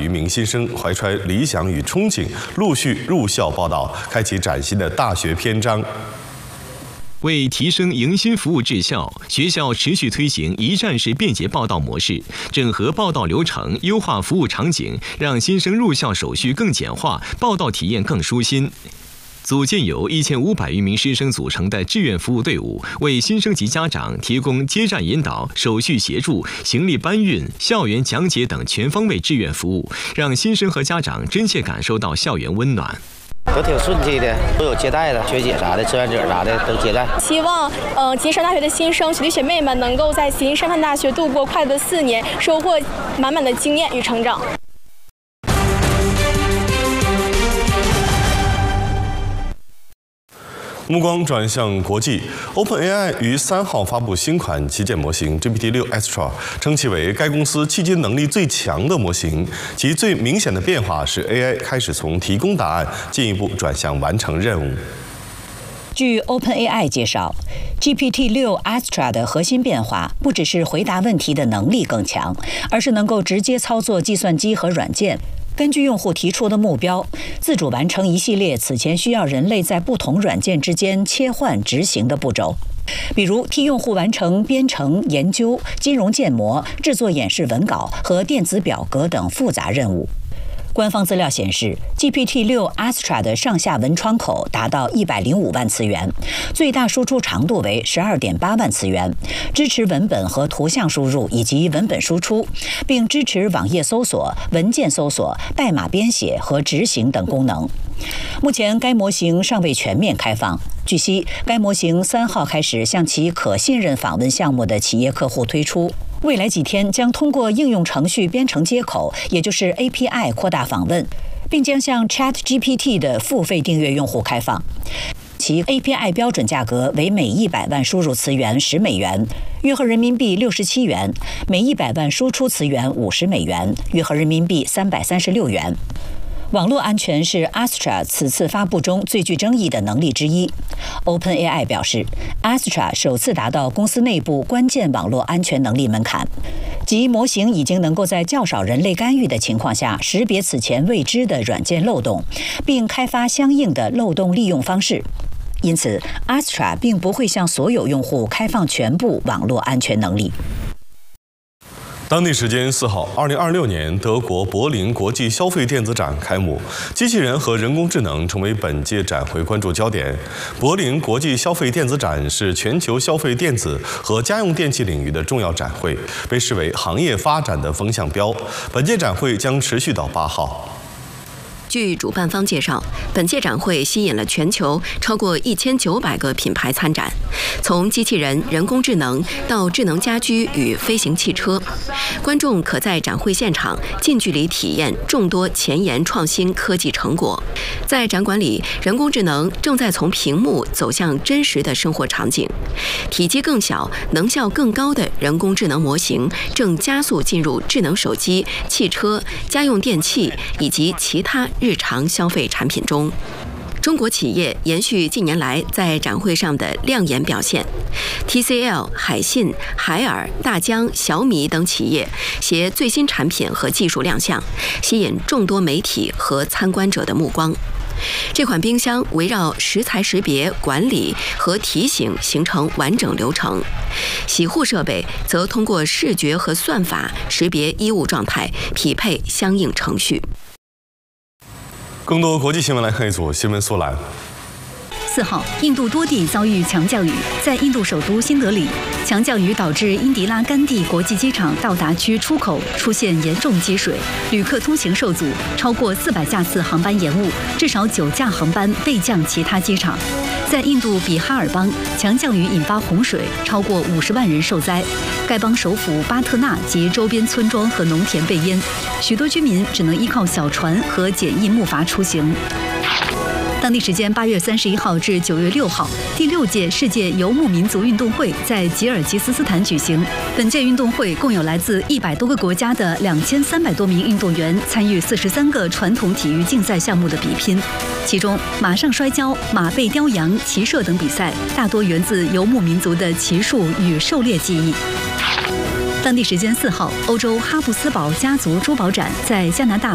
余名新生怀揣理想与憧憬，陆续入校报到，开启崭新的大学篇章。 为提升迎新服务质效，学校持续推行一站式便捷报到模式，整合报到流程，优化服务场景，让新生入校手续更简化，报到体验更舒心。组建由1500余名师生组成的志愿服务队伍，为新生及家长提供接站引导、手续协助、行李搬运、校园讲解等全方位志愿服务，让新生和家长真切感受到校园温暖。 都挺顺利的，都有接待的，学姐啥的、志愿者啥的都接待。 希望吉林师范大学的新生学弟学妹们能够在吉林师范大学度过快乐的4年，收获满满的经验与成长。 目光转向国际 ，OpenAI 于3号发布新款旗舰模型 GPT-6 Astra， 称其为该公司迄今能力最强的模型。其最明显的变化是 AI 开始从提供答案进一步转向完成任务。 据 OpenAI 介绍 ，GPT-6 Astra 的核心变化不只是回答问题的能力更强，而是能够直接操作计算机和软件。根据用户提出的目标，自主完成一系列此前需要人类在不同软件之间切换执行的步骤，比如替用户完成编程、研究、金融建模、制作演示文稿和电子表格等复杂任务。官方资料显示 ，GPT-6 Astra 的上下文窗口达到105万词元，最大输出长度为12.8万词元，支持文本和图像输入以及文本输出，并支持网页搜索、文件搜索、代码编写和执行等功能。目前，该模型尚未全面开放。据悉，该模型3号开始向其可信任访问项目的企业客户推出。未来几天将通过应用程序编程接口，也就是 API 扩大访问，并将向 ChatGPT 的付费订阅用户开放。其 API 标准价格为每100万输入词元10美元，约合人民币67元；每100万输出词元50美元，约合人民币336元。网络安全是 Astra 此次发布中最具争议的能力之一。OpenAI 表示 ，Astra 首次达到公司内部关键网络安全能力门槛，即模型已经能够在较少人类干预的情况下识别此前未知的软件漏洞，并开发相应的漏洞利用方式。因此 ，Astra 并不会向所有用户开放全部网络安全能力。 当地时间4号，2026年德国柏林国际消费电子展开幕，机器人和人工智能成为本届展会关注焦点。柏林国际消费电子展是全球消费电子和家用电器领域的重要展会，被视为行业发展的风向标。本届展会将持续到8号。 据主办方介绍，本届展会吸引了全球超过1900个品牌参展，从机器人、人工智能到智能家居与飞行汽车，观众可在展会现场近距离体验众多前沿创新科技成果。在展馆里，人工智能正在从屏幕走向真实的生活场景，体积更小、能效更高的人工智能模型正加速进入智能手机、汽车、家用电器以及其他日常消费产品中。中国企业延续近年来在展会上的亮眼表现 ，TCL、海信、海尔、大疆、小米等企业携最新产品和技术亮相，吸引众多媒体和参观者的目光。这款冰箱围绕食材识别、管理和提醒形成完整流程，洗护设备则通过视觉和算法识别衣物状态，匹配相应程序。 更多国际新闻来看一组新闻速览。 4号，印度多地遭遇强降雨，在印度首都新德里，强降雨导致英迪拉甘地国际机场到达区出口出现严重积水，旅客通行受阻，超过400架次航班延误，至少9架航班备降其他机场。在印度比哈尔邦，强降雨引发洪水，超过50万人受灾。该邦首府巴特纳及周边村庄和农田被淹，许多居民只能依靠小船和简易木筏出行。当地时间8月31号至9月6号，第6届世界游牧民族运动会在吉尔吉斯斯坦举行。本届运动会共有来自100多个国家的2300多名运动员参与43个传统体育竞赛项目的比拼，其中马上摔跤、马背雕羊、骑射等比赛大多源自游牧民族的骑术与狩猎技艺。当地时间4号，欧洲哈布斯堡家族珠宝展在加拿大